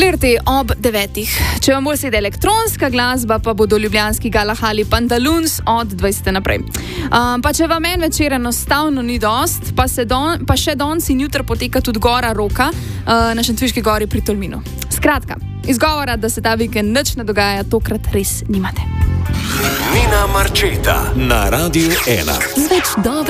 Flirti ob 9. Če vam bolj sedi elektronska glasba, pa bodo ljubljanski galahali Pantaloons od 20. naprej. Pa če vam en večer enostavno ni dost, pa še danes in jutro poteka tudi Gora Roka na Šentviški gori pri Tolminu. Skratka, izgovora, da se ta vikend nič ne dogaja, tokrat res nimate. Nina Marčeta na Radiu 1.